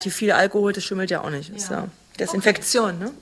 Die viel Alkohol, das schimmelt ja auch nicht. Ist ja Desinfektion, ne?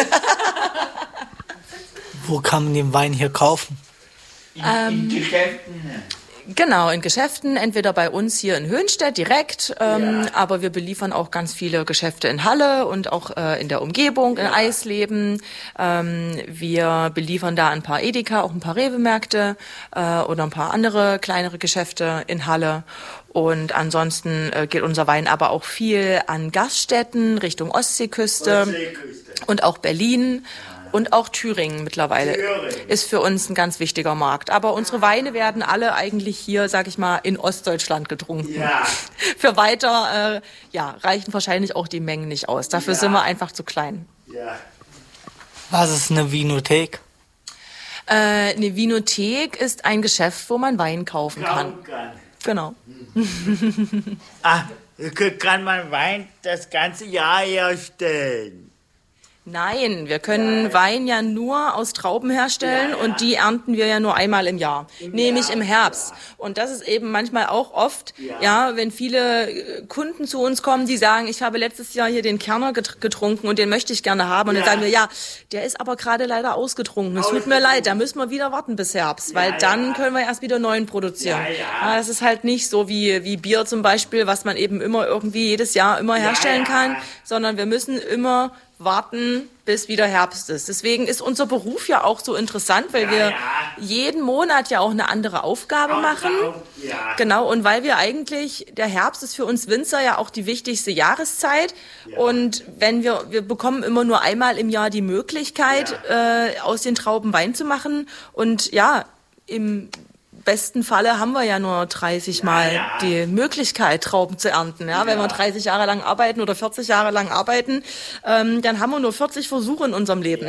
Wo kann man den Wein hier kaufen? In Geschäften. Genau, in Geschäften, entweder bei uns hier in Höhnstedt direkt, aber wir beliefern auch ganz viele Geschäfte in Halle und auch in der Umgebung, in Eisleben. Wir beliefern da ein paar Edeka, auch ein paar Rewe-Märkte oder ein paar andere kleinere Geschäfte in Halle. Und ansonsten geht unser Wein aber auch viel an Gaststätten Richtung Ostseeküste und auch Berlin. Und auch Thüringen mittlerweile ist für uns ein ganz wichtiger Markt. Aber unsere Weine werden alle eigentlich hier, sag ich mal, in Ostdeutschland getrunken. Ja. Für weiter reichen wahrscheinlich auch die Mengen nicht aus. Dafür sind wir einfach zu klein. Ja. Was ist eine Vinothek? Eine Vinothek ist ein Geschäft, wo man Wein kaufen kann. Genau. Kann man Wein das ganze Jahr herstellen? Nein, wir können Wein ja nur aus Trauben herstellen und die ernten wir ja nur einmal im Jahr, nämlich im Herbst. Und das ist eben manchmal auch oft, wenn viele Kunden zu uns kommen, die sagen, ich habe letztes Jahr hier den Kerner getrunken und den möchte ich gerne haben. Und dann sagen wir, der ist aber gerade leider ausgetrunken. Es tut mir leid, da müssen wir wieder warten bis Herbst, weil dann können wir erst wieder neuen produzieren. Ja, das ist halt nicht so wie Bier zum Beispiel, was man eben immer irgendwie jedes Jahr immer herstellen kann, sondern wir müssen immer warten, bis wieder Herbst ist. Deswegen ist unser Beruf ja auch so interessant, weil wir jeden Monat ja auch eine andere Aufgabe machen. Genau, und weil wir eigentlich, der Herbst ist für uns Winzer ja auch die wichtigste Jahreszeit. Und wenn wir bekommen immer nur einmal im Jahr die Möglichkeit, aus den Trauben Wein zu machen. Und im besten Falle haben wir ja nur 30 Mal die Möglichkeit, Trauben zu ernten. Ja? Wenn wir 30 Jahre lang arbeiten oder 40 Jahre lang arbeiten, dann haben wir nur 40 Versuche in unserem Leben.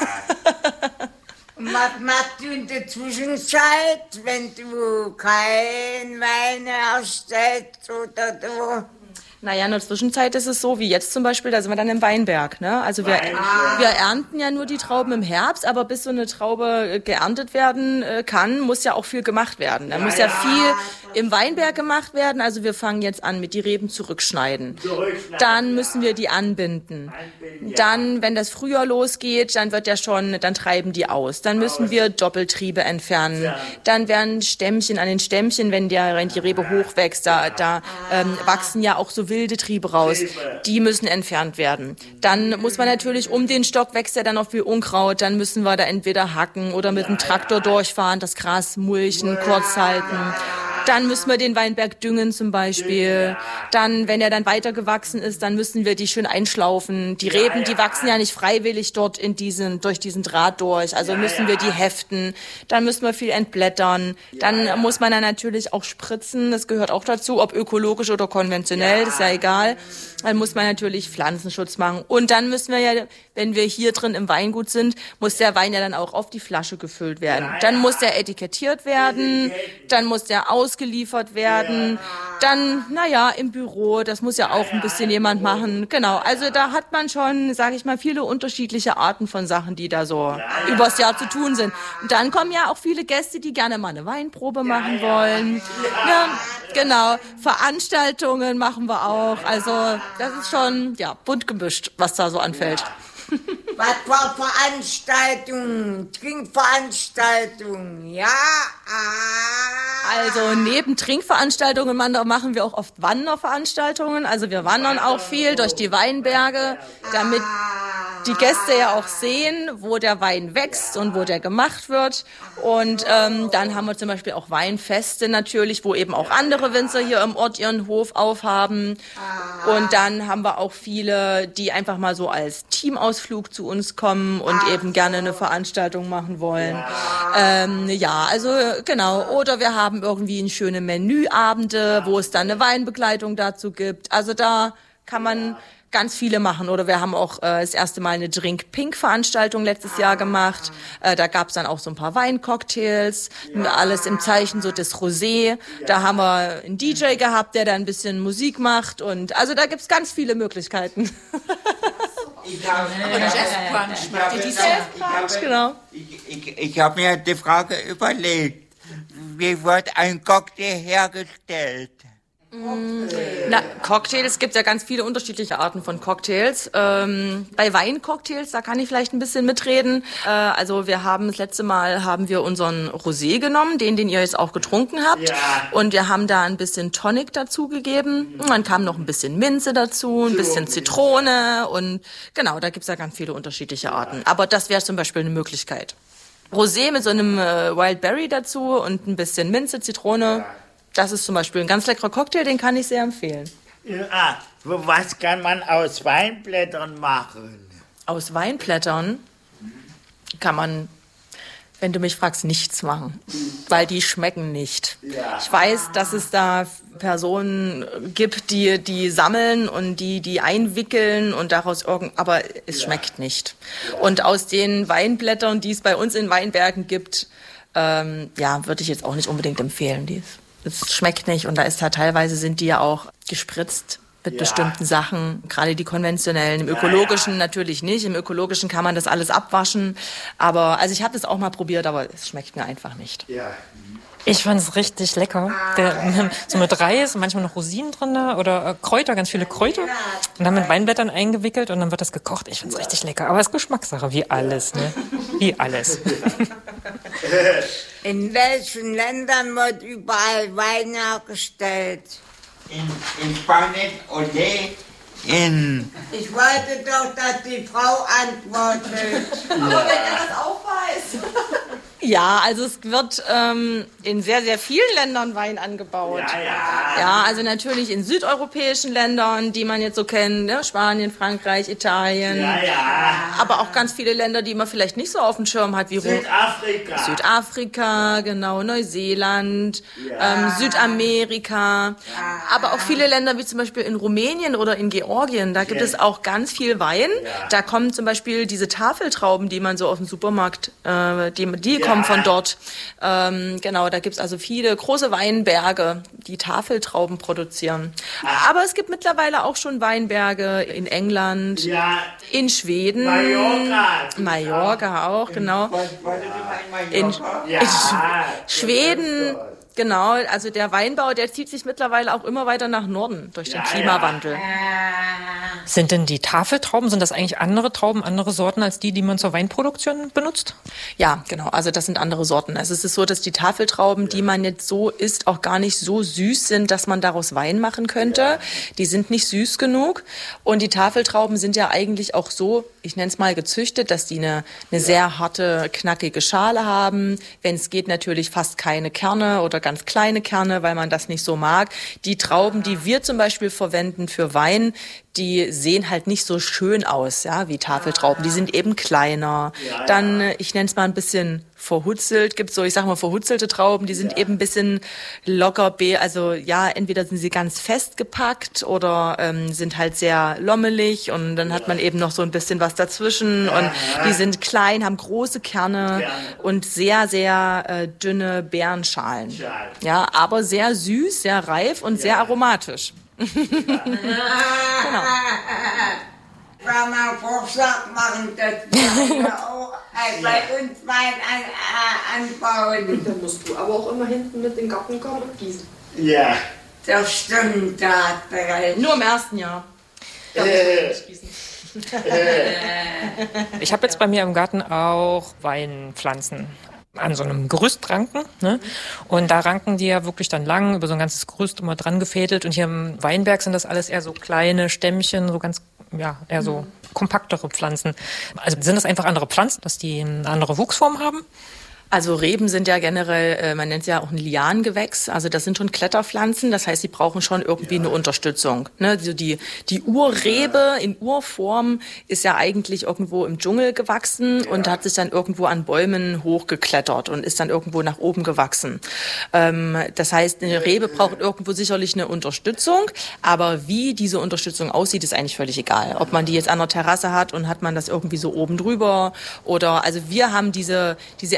Und was machst du in der Zwischenzeit, wenn du kein Wein herstellst oder so? Naja, in der Zwischenzeit ist es so, wie jetzt zum Beispiel, da sind wir dann im Weinberg. Ne? Also wir ernten ja nur die Trauben im Herbst, aber bis so eine Traube geerntet werden kann, muss ja auch viel gemacht werden. Da muss ja viel im Weinberg gemacht werden. Also wir fangen jetzt an mit die Reben zurückschneiden. Dann müssen wir die anbinden. Dann, wenn das Frühjahr losgeht, dann treiben die aus. Dann müssen wir Doppeltriebe entfernen. Dann werden Stämmchen an den Stämmchen, wenn die Rebe hochwächst, da wachsen ja auch so wilde Triebe raus. Die müssen entfernt werden. Dann muss man natürlich, um den Stock wächst ja dann noch viel Unkraut, dann müssen wir da entweder hacken oder mit dem Traktor durchfahren, das Gras mulchen, kurz halten. Dann müssen wir den Weinberg düngen zum Beispiel. Dann, wenn er dann weiter gewachsen ist, dann müssen wir die schön einschlaufen. Die Reben, die wachsen ja nicht freiwillig dort durch diesen Draht durch. Also müssen wir die heften. Dann müssen wir viel entblättern. Dann muss man dann natürlich auch spritzen. Das gehört auch dazu, ob ökologisch oder konventionell, das ist ja egal. Dann muss man natürlich Pflanzenschutz machen. Und dann müssen wir ja, wenn wir hier drin im Weingut sind, muss der Wein ja dann auch auf die Flasche gefüllt werden. Dann muss der etikettiert werden. Dann muss der ausgeliefert werden. Dann, im Büro, das muss ja auch ein bisschen jemand machen. Genau, also da hat man schon, sage ich mal, viele unterschiedliche Arten von Sachen, die da so übers Jahr zu tun sind. Und dann kommen ja auch viele Gäste, die gerne mal eine Weinprobe machen wollen. Ja, genau, Veranstaltungen machen wir auch. Also das ist schon, bunt gemischt, was da so anfällt. Was für Veranstaltungen, Trinkveranstaltungen, Also neben Trinkveranstaltungen machen wir auch oft Wanderveranstaltungen. Also wir wandern auch viel durch die Weinberge, damit die Gäste ja auch sehen, wo der Wein wächst und wo der gemacht wird. Und dann haben wir zum Beispiel auch Weinfeste natürlich, wo eben auch andere Winzer hier im Ort ihren Hof aufhaben. Und dann haben wir auch viele, die einfach mal so als Teamausflug zu uns kommen und eben gerne eine Veranstaltung machen wollen. Also genau. Oder wir haben irgendwie schöne Menüabende, wo es dann eine Weinbegleitung dazu gibt. Also da kann man ganz viele machen. Oder wir haben auch das erste Mal eine Drink-Pink-Veranstaltung letztes Jahr gemacht. Da gab es dann auch so ein paar Weincocktails, alles im Zeichen so des Rosé. Da haben wir einen DJ gehabt, der da ein bisschen Musik macht. Und also da gibt's ganz viele Möglichkeiten. Ich habe mir die Frage überlegt, wie wird ein Cocktail hergestellt? Na, Cocktails, gibt ja ganz viele unterschiedliche Arten von Cocktails. Bei Weincocktails, da kann ich vielleicht ein bisschen mitreden. Also das letzte Mal haben wir unseren Rosé genommen, den ihr jetzt auch getrunken habt. Ja. Und wir haben da ein bisschen Tonic dazu gegeben. Und dann kam noch ein bisschen Minze dazu, ein bisschen Zitrone und genau, da gibt's ja ganz viele unterschiedliche Arten. Aber das wäre zum Beispiel eine Möglichkeit. Rosé mit so einem Wild Berry dazu und ein bisschen Minze, Zitrone. Das ist zum Beispiel ein ganz leckerer Cocktail, den kann ich sehr empfehlen. Ja, was kann man aus Weinblättern machen? Aus Weinblättern kann man, wenn du mich fragst, nichts machen, weil die schmecken nicht. Ja. Ich weiß, dass es da Personen gibt, die sammeln und die einwickeln und daraus aber es schmeckt nicht. Und aus den Weinblättern, die es bei uns in Weinbergen gibt, würde ich jetzt auch nicht unbedingt empfehlen. Es schmeckt nicht und da ist teilweise sind die ja auch gespritzt mit bestimmten Sachen, gerade die konventionellen. Im ökologischen natürlich nicht. Im ökologischen kann man das alles abwaschen. Aber also ich habe das auch mal probiert, aber es schmeckt mir einfach nicht. Ja. Ich fand es richtig lecker. So mit Reis, manchmal noch Rosinen drin oder Kräuter, ganz viele Kräuter. Und dann mit Weinblättern eingewickelt und dann wird das gekocht. Ich finde es richtig lecker. Aber es ist Geschmackssache, wie alles, ne? Wie alles. In welchen Ländern wird überall Wein hergestellt? In Spanien und Ich wollte doch, dass die Frau antwortet. Aber wenn er das auch weiß. Ja, also es wird in sehr, sehr vielen Ländern Wein angebaut. Ja, also natürlich in südeuropäischen Ländern, die man jetzt so kennt, ne? Spanien, Frankreich, Italien. Aber auch ganz viele Länder, die man vielleicht nicht so auf dem Schirm hat, wie Südafrika, genau, Neuseeland, Südamerika. Aber auch viele Länder wie zum Beispiel in Rumänien oder in Georgien, da gibt es auch ganz viel Wein. Da kommen zum Beispiel diese Tafeltrauben, die man so aus dem Supermarkt, die kommen von dort. Genau, da gibt's also viele große Weinberge, die Tafeltrauben produzieren. Aber es gibt mittlerweile auch schon Weinberge in England, in Schweden, Mallorca auch, genau. In Schweden. Genau, also der Weinbau, der zieht sich mittlerweile auch immer weiter nach Norden durch den Klimawandel. Sind denn die Tafeltrauben, sind das eigentlich andere Trauben, andere Sorten als die man zur Weinproduktion benutzt? Ja, genau, also das sind andere Sorten. Also es ist so, dass die Tafeltrauben, die man jetzt so isst, auch gar nicht so süß sind, dass man daraus Wein machen könnte. Die sind nicht süß genug. Und die Tafeltrauben sind ja eigentlich auch so, ich nenne es mal gezüchtet, dass die eine sehr harte, knackige Schale haben. Wenn es geht, natürlich fast keine Kerne oder ganz kleine Kerne, weil man das nicht so mag. Die Trauben, die wir zum Beispiel verwenden für Wein, die sehen halt nicht so schön aus, ja, wie Tafeltrauben. Die sind eben kleiner. Dann, ich nenne es mal ein bisschen verhutzelt. Gibt so, ich sag mal, verhutzelte Trauben, die sind eben ein bisschen locker, also ja, entweder sind sie ganz festgepackt oder sind halt sehr lommelig und dann hat man eben noch so ein bisschen was dazwischen und die sind klein, haben große Kerne und sehr, sehr dünne Beerenschalen. Ja, aber sehr süß, sehr reif und sehr aromatisch. Genau. Ich will mal einen Vorschlag machen, dass wir auch bei uns Wein anbauen. Da musst du aber auch immer hinten mit den Garten kommen und gießen. Ja. Das stimmt, da hat er recht. Nur im ersten Jahr. Da muss man nicht gießen. Ich habe jetzt bei mir im Garten auch Weinpflanzen an so einem Gerüst ranken, ne? Und da ranken die ja wirklich dann lang über so ein ganzes Gerüst immer dran gefädelt und hier im Weinberg sind das alles eher so kleine Stämmchen, so ganz, eher so kompaktere Pflanzen. Also sind das einfach andere Pflanzen, dass die eine andere Wuchsform haben? Also Reben sind ja generell, man nennt es ja auch ein Liangewächs, also das sind schon Kletterpflanzen, das heißt, sie brauchen schon irgendwie eine Unterstützung. Ne? Also die Urrebe in Urform ist ja eigentlich irgendwo im Dschungel gewachsen und hat sich dann irgendwo an Bäumen hochgeklettert und ist dann irgendwo nach oben gewachsen. Das heißt, eine Rebe braucht irgendwo sicherlich eine Unterstützung, aber wie diese Unterstützung aussieht, ist eigentlich völlig egal. Ob man die jetzt an der Terrasse hat und hat man das irgendwie so oben drüber oder, also wir haben diese Erziehungsmöglichkeiten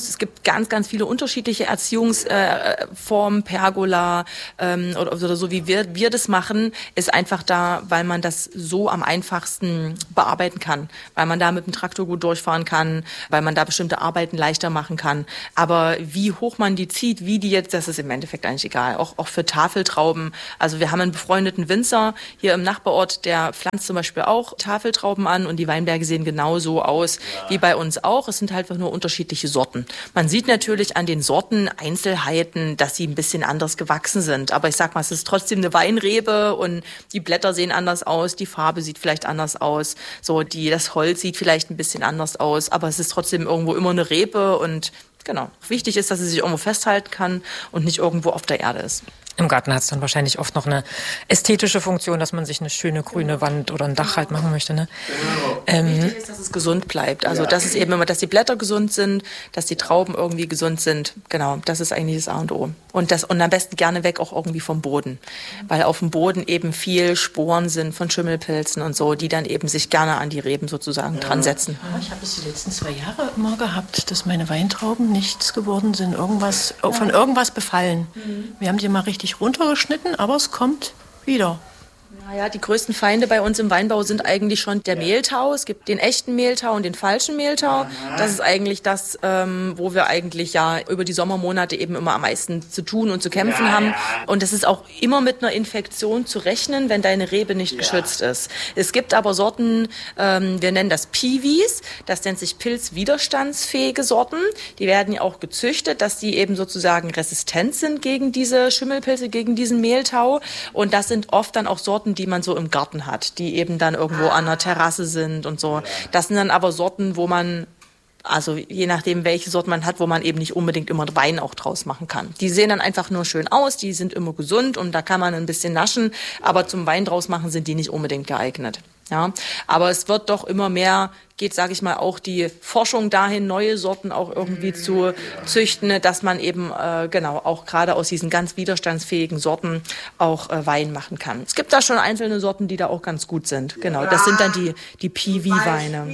Es gibt ganz, ganz viele unterschiedliche Erziehungsformen, Pergola oder so, wie wir das machen, ist einfach da, weil man das so am einfachsten bearbeiten kann, weil man da mit dem Traktor gut durchfahren kann, weil man da bestimmte Arbeiten leichter machen kann. Aber wie hoch man die zieht, wie die jetzt, das ist im Endeffekt eigentlich egal. Auch für Tafeltrauben. Also wir haben einen befreundeten Winzer hier im Nachbarort, der pflanzt zum Beispiel auch Tafeltrauben an und die Weinberge sehen genauso aus wie bei uns auch. Es sind halt einfach nur unterschiedliche Sorten. Man sieht natürlich an den Sorten Einzelheiten, dass sie ein bisschen anders gewachsen sind. Aber ich sag mal, es ist trotzdem eine Weinrebe und die Blätter sehen anders aus, die Farbe sieht vielleicht anders aus, das Holz sieht vielleicht ein bisschen anders aus, aber es ist trotzdem irgendwo immer eine Rebe und genau. Wichtig ist, dass sie sich irgendwo festhalten kann und nicht irgendwo auf der Erde ist. Im Garten hat es dann wahrscheinlich oft noch eine ästhetische Funktion, dass man sich eine schöne grüne Wand oder ein Dach halt machen möchte. Ne? Wichtig ist, dass es gesund bleibt. Also das ist eben immer, dass die Blätter gesund sind, dass die Trauben irgendwie gesund sind. Genau, das ist eigentlich das A und O. Und am besten gerne weg auch irgendwie vom Boden. Weil auf dem Boden eben viel Sporen sind von Schimmelpilzen und so, die dann eben sich gerne an die Reben sozusagen dran setzen. Ja, ich habe es die letzten 2 Jahre immer gehabt, dass meine Weintrauben nichts geworden sind, von irgendwas befallen. Wir haben die mal richtig runtergeschnitten, aber es kommt wieder. Naja, die größten Feinde bei uns im Weinbau sind eigentlich schon der Mehltau. Es gibt den echten Mehltau und den falschen Mehltau. Das ist eigentlich das, wo wir eigentlich ja über die Sommermonate eben immer am meisten zu tun und zu kämpfen haben. Und es ist auch immer mit einer Infektion zu rechnen, wenn deine Rebe nicht geschützt ist. Es gibt aber Sorten, wir nennen das Piwis, das nennt sich pilzwiderstandsfähige Sorten. Die werden ja auch gezüchtet, dass die eben sozusagen resistent sind gegen diese Schimmelpilze, gegen diesen Mehltau. Und das sind oft dann auch Sorten, die man so im Garten hat, die eben dann irgendwo an der Terrasse sind und so. Das sind dann aber Sorten, wo man, also je nachdem, welche Sorten man hat, wo man eben nicht unbedingt immer Wein auch draus machen kann. Die sehen dann einfach nur schön aus, die sind immer gesund und da kann man ein bisschen naschen, aber zum Wein draus machen sind die nicht unbedingt geeignet. Ja, aber es wird doch immer mehr, geht, sage ich mal, auch die Forschung dahin, neue Sorten auch irgendwie zu züchten, dass man eben auch gerade aus diesen ganz widerstandsfähigen Sorten auch Wein machen kann. Es gibt da schon einzelne Sorten, die da auch ganz gut sind. Genau, das sind dann die Piwi-Weine.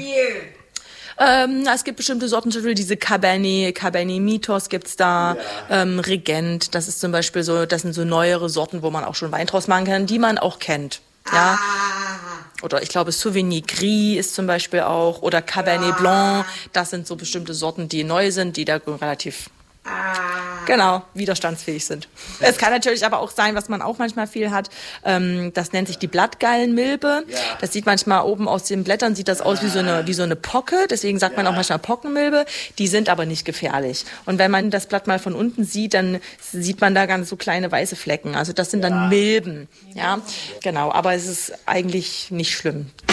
Es gibt bestimmte Sorten, zum Beispiel diese Cabernet Mythos gibt's da, Regent, das ist zum Beispiel so, das sind so neuere Sorten, wo man auch schon Wein draus machen kann, die man auch kennt. Ja. Oder ich glaube Sauvignon Gris ist zum Beispiel auch, oder Cabernet Blanc, das sind so bestimmte Sorten, die neu sind, die da relativ widerstandsfähig sind. Es kann natürlich aber auch sein, was man auch manchmal viel hat, das nennt sich die Blattgallenmilbe. Das sieht manchmal oben aus den Blättern, sieht das aus wie so eine Pocke, deswegen sagt man auch manchmal Pockenmilbe. Die sind aber nicht gefährlich. Und wenn man das Blatt mal von unten sieht, dann sieht man da ganz so kleine weiße Flecken. Also das sind dann Milben. Ja, genau. Aber es ist eigentlich nicht schlimm.